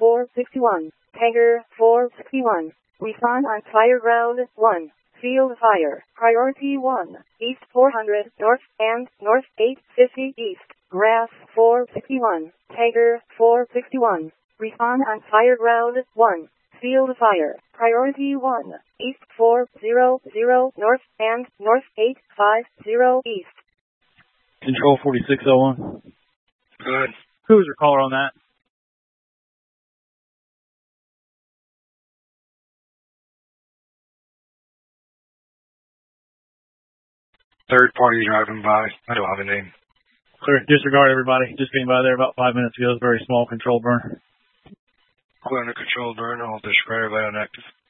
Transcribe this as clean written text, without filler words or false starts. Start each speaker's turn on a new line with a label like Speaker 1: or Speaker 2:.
Speaker 1: 461. Tanker 461. Respond on fire ground 1. Field fire. Priority 1. East 400 north and north 850 east. Grass 461. Tanker 461. Respond on fire ground 1. Field fire. Priority 1. East 400 north and north 850 east.
Speaker 2: Control 4601.
Speaker 3: Good.
Speaker 2: Who was your caller on that?
Speaker 3: Third party driving by. I don't have a name.
Speaker 2: Clear. Disregard everybody. Just came by there about 5 minutes ago. It was a very small control burn.
Speaker 3: We're under control burn. All disregard, inactive.